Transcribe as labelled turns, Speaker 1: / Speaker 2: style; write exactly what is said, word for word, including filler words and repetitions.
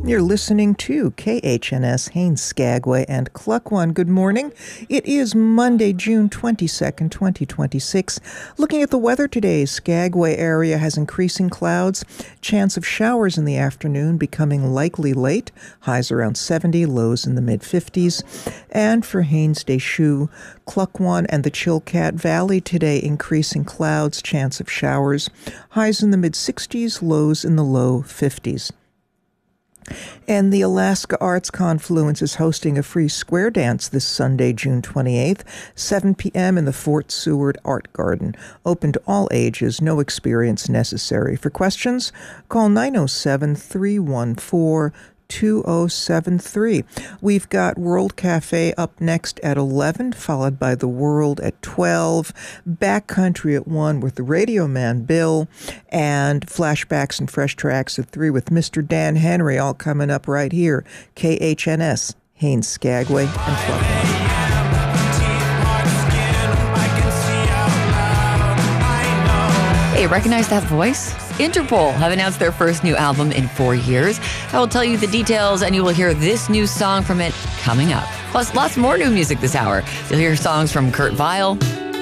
Speaker 1: You're listening to K H N S, Haines, Skagway, and Klukwan. Good morning. It is Monday, June twenty-second, twenty twenty-six. Looking at the weather today, Skagway area has increasing clouds. Chance of showers in the afternoon becoming likely late. Highs around seventy, lows in the mid-fifties. And for Haines, Deschutes, Klukwan, and the Chilkat Valley today, increasing clouds, chance of showers. Highs in the mid-sixties, lows in the low fifties. And the Alaska Arts Confluence is hosting a free square dance this Sunday, June twenty-eighth, seven p.m. in the Fort Seward Art Garden. Open to all ages, no experience necessary. For questions, call nine oh seven, three one four, two oh seven three. We've got World Cafe up next at eleven, followed by The World at twelve, Backcountry at one with the Radio Man Bill, and Flashbacks and Fresh Tracks at three with Mister Dan Henry, all coming up right here. K H N S, Haines, Skagway, and Klukwan.
Speaker 2: Hey, recognize that voice? Interpol have announced their first new album in four years. I will tell you the details, and you will hear this new song from it coming up. Plus, lots more new music this hour. You'll hear songs from Kurt Vile,